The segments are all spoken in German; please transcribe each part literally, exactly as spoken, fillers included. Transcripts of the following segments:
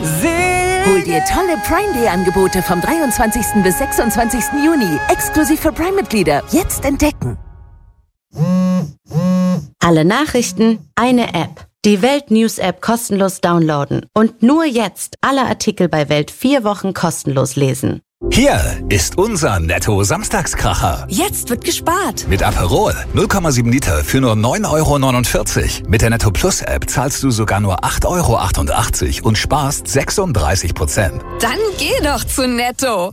Hol dir tolle Prime Day Angebote vom dreiundzwanzigsten bis sechsundzwanzigsten Juni. Exklusiv für Prime-Mitglieder. Jetzt entdecken. Alle Nachrichten, eine App. Die Welt News App kostenlos downloaden. Und nur jetzt alle Artikel bei Welt vier Wochen kostenlos lesen. Hier ist unser Netto-Samstagskracher. Jetzt wird gespart. Mit Aperol null Komma sieben Liter für nur neun Euro neunundvierzig. Mit der Netto Plus App zahlst du sogar nur acht Euro achtundachtzig und sparst sechsunddreißig Prozent. Dann geh doch zu Netto.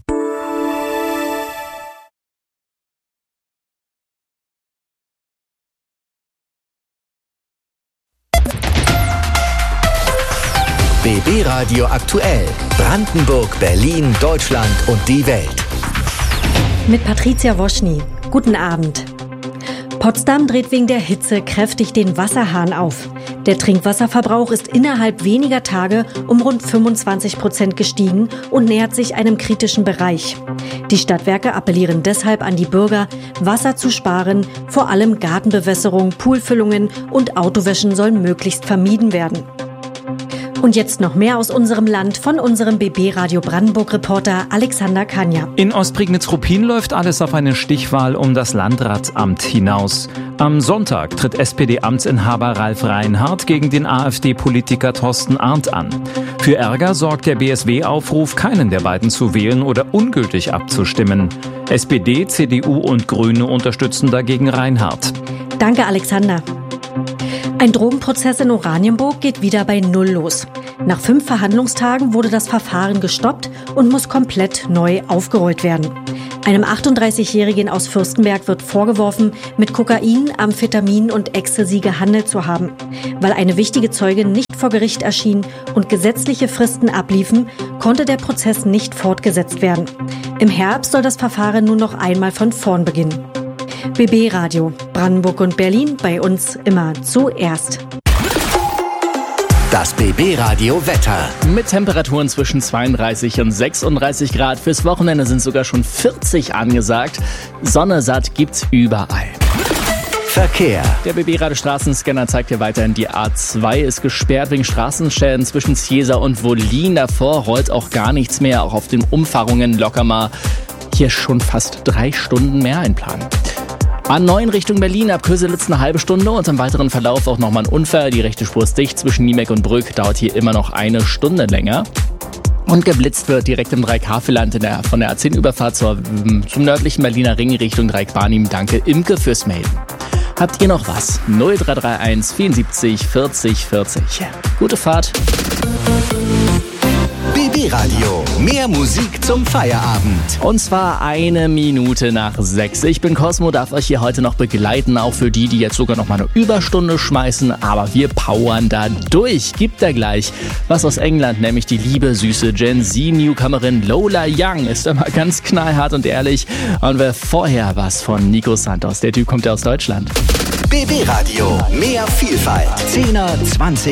B B Radio aktuell. Brandenburg, Berlin, Deutschland und die Welt. Mit Patricia Woschny. Guten Abend. Potsdam dreht wegen der Hitze kräftig den Wasserhahn auf. Der Trinkwasserverbrauch ist innerhalb weniger Tage um rund fünfundzwanzig Prozent gestiegen und nähert sich einem kritischen Bereich. Die Stadtwerke appellieren deshalb an die Bürger, Wasser zu sparen. Vor allem Gartenbewässerung, Poolfüllungen und Autowäschen sollen möglichst vermieden werden. Und jetzt noch mehr aus unserem Land von unserem B B Radio Brandenburg-Reporter Alexander Kania. In Ostprignitz-Ruppin läuft alles auf eine Stichwahl um das Landratsamt hinaus. Am Sonntag tritt S P D-Amtsinhaber Ralf Reinhardt gegen den AfD-Politiker Thorsten Arndt an. Für Ärger sorgt der B S W-Aufruf, keinen der beiden zu wählen oder ungültig abzustimmen. S P D, C D U und Grüne unterstützen dagegen Reinhardt. Danke, Alexander. Ein Drogenprozess in Oranienburg geht wieder bei Null los. Nach fünf Verhandlungstagen wurde das Verfahren gestoppt und muss komplett neu aufgerollt werden. Einem achtunddreißigjährigen aus Fürstenberg wird vorgeworfen, mit Kokain, Amphetamin und Ecstasy gehandelt zu haben. Weil eine wichtige Zeugin nicht vor Gericht erschien und gesetzliche Fristen abliefen, konnte der Prozess nicht fortgesetzt werden. Im Herbst soll das Verfahren nun noch einmal von vorn beginnen. B B Radio, Brandenburg und Berlin, bei uns immer zuerst. Das B B Radio Wetter. Mit Temperaturen zwischen zweiunddreißig und sechsunddreißig Grad. Fürs Wochenende sind sogar schon vierzig angesagt. Sonne satt gibt's überall. Verkehr. Der B B Radio Straßenscanner zeigt hier weiterhin, die A zwei ist gesperrt wegen Straßenschäden zwischen Ziesa und Wollin. Davor rollt auch gar nichts mehr, auch auf den Umfahrungen locker mal hier schon fast drei Stunden mehr einplanen. A neun Richtung Berlin, ab Köselitz eine halbe Stunde und im weiteren Verlauf auch nochmal ein Unfall. Die rechte Spur ist dicht zwischen Niemek und Brück, dauert hier immer noch eine Stunde länger. Und geblitzt wird direkt im Dreieck-Havelland in der, von der A zehn Überfahrt zur, zum nördlichen Berliner Ring Richtung Dreieck-Barnim. Danke Imke fürs Melden. Habt ihr noch was? null drei drei eins vierundsiebzig vierzig vierzig. Gute Fahrt. B B Radio, mehr Musik zum Feierabend. Und zwar eine Minute nach sechs. Ich bin Cosmo, darf euch hier heute noch begleiten, auch für die, die jetzt sogar noch mal eine Überstunde schmeißen. Aber wir powern da durch. Gibt da gleich was aus England, nämlich die liebe, süße Gen Z-Newcomerin Lola Young. Ist immer ganz knallhart und ehrlich. Und wer vorher was von Nico Santos. Der Typ kommt ja aus Deutschland. B B Radio, mehr Vielfalt. zehner, zwanziger